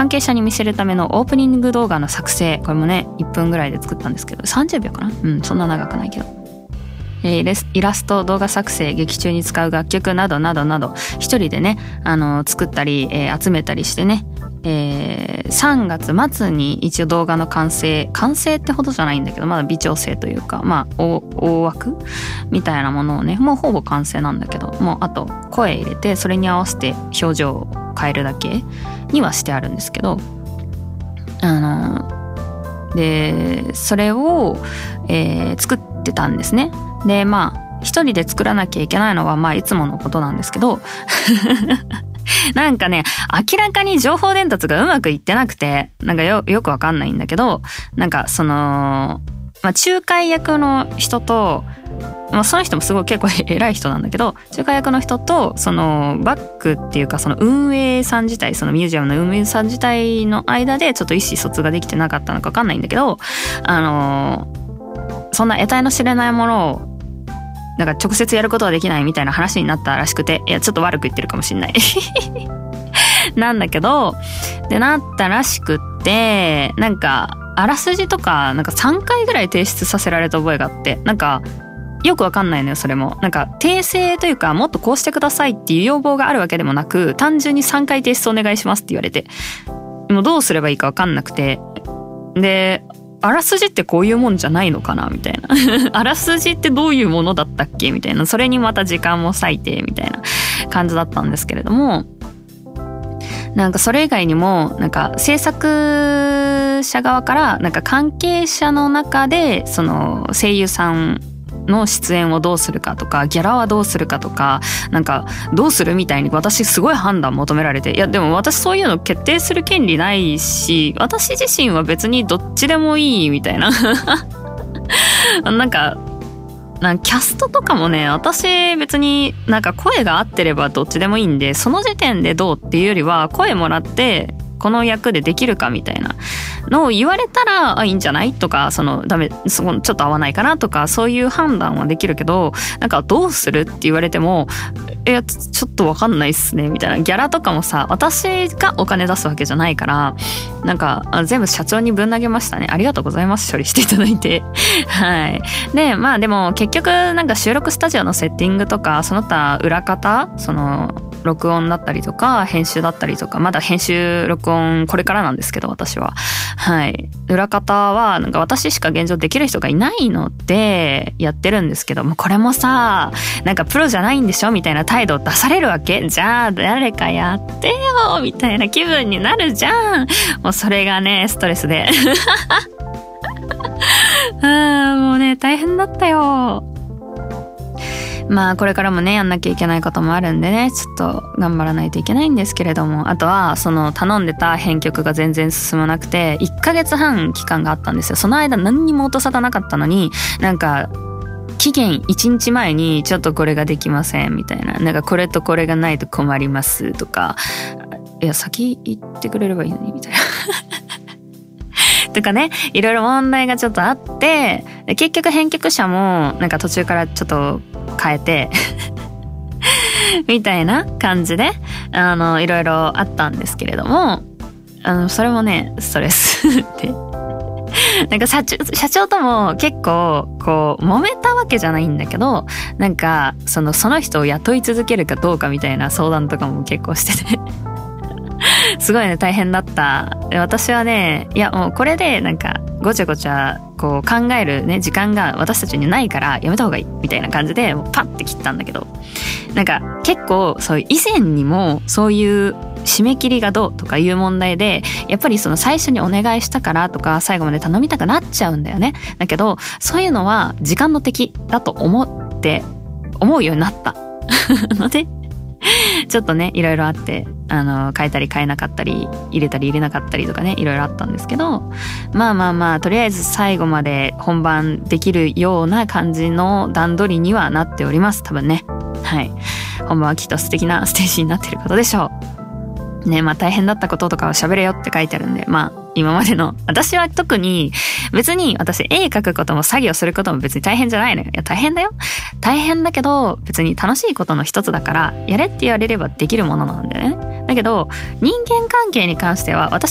関係者に見せるためのオープニング動画の作成、これもね1分ぐらいで作ったんですけど、30秒かな、そんな長くないけど、イラスト、動画作成、劇中に使う楽曲などなどなど一人でね作ったり、集めたりしてね、3月末に一応動画の完成ってほどじゃないんだけど、まだ微調整というか、まあ大枠みたいなものをね、もうほぼ完成なんだけど、もうあと声入れてそれに合わせて表情を変えるだけにはしてあるんですけど、でそれを、作ってたんですね。でまあ一人で作らなきゃいけないのはまあいつものことなんですけどなんかね、明らかに情報伝達がうまくいってなくて、なんかよくわかんないんだけど、なんかまあ、仲介役の人と、まあ、その人もすごい結構偉い人なんだけど、仲介役の人とバックっていうか運営さん自体、ミュージアムの運営さん自体の間でちょっと意思疎通ができてなかったのかわかんないんだけど、そんな得体の知れないものをなんか直接やることはできないみたいな話になったらしくて、いやちょっと悪く言ってるかもしんないなんだけど、でなったらしくって、なんかあらすじとかなんか3回ぐらい提出させられた覚えがあって、なんかよくわかんないのよ。それもなんか訂正というか、もっとこうしてくださいっていう要望があるわけでもなく、単純に3回提出お願いしますって言われて、もうどうすればいいかわかんなくて、であらすじってこういうもんじゃないのかなみたいなあらすじってどういうものだったっけみたいな、それにまた時間も割いてみたいな感じだったんですけれども、なんかそれ以外にもなんか制作者側からなんか関係者の中で声優さんの出演をどうするかとか、ギャラはどうするかとか、なんかどうするみたいに私すごい判断求められて、いやでも私そういうの決定する権利ないし、私自身は別にどっちでもいいみたいななんかキャストとかもね、私別になんか声が合ってればどっちでもいいんで、その時点でどうっていうよりは、声もらってこの役でできるかみたいなのを言われたらいいんじゃないとか、ダメ、ちょっと合わないかなとか、そういう判断はできるけど、なんかどうするって言われても、いやちょっとわかんないっすねみたいな。ギャラとかもさ、私がお金出すわけじゃないから、なんか全部社長にぶん投げましたね。ありがとうございます、処理していただいてはいでまあでも結局なんか収録スタジオのセッティングとか、その他裏方、録音だったりとか編集だったりとか、まだ編集録音これからなんですけど、私は裏方はなんか私しか現状できる人がいないのでやってるんですけども、これもさ、なんかプロじゃないんでしょみたいな態度を出されるわけじゃあ、誰かやってよみたいな気分になるじゃん。もうそれがねストレスでもうね大変だったよ。まあこれからもねやんなきゃいけないこともあるんでね、ちょっと頑張らないといけないんですけれども、あとは頼んでた編曲が全然進まなくて、1ヶ月半期間があったんですよ。その間何にも音沙汰なかったのに、なんか期限1日前にちょっとこれができませんみたいな、なんかこれとこれがないと困りますとか、いや先言ってくれればいいのにみたいなとかね、いろいろ問題がちょっとあって、結局編曲者もなんか途中からちょっと変えてみたいな感じでいろいろあったんですけれども、それもねストレスでなんか社長とも結構こう揉めたわけじゃないんだけど、なんかその人を雇い続けるかどうかみたいな相談とかも結構しててすごいね大変だった。私はね、いやもうこれでなんかごちゃごちゃこう考えるね時間が私たちにないからやめた方がいいみたいな感じでもうパッて切ったんだけど、なんか結構そういう以前にもそういう締め切りがどうとかいう問題で、やっぱり最初にお願いしたからとか最後まで頼みたくなっちゃうんだよね。だけどそういうのは時間の敵だと思うようになったのでちょっとねいろいろあって、変えたり変えなかったり入れたり入れなかったりとかね、いろいろあったんですけど、まあとりあえず最後まで本番できるような感じの段取りにはなっております多分ね。本番はきっと素敵なステージになっていることでしょうね。大変だったこととかを喋れよって書いてあるんで、今までの私は特に別に私絵描くことも作業することも別に大変じゃないのよ。いや大変だよ、大変だけど別に楽しいことの一つだからやれって言われればできるものなんだよね。だけど人間関係に関しては私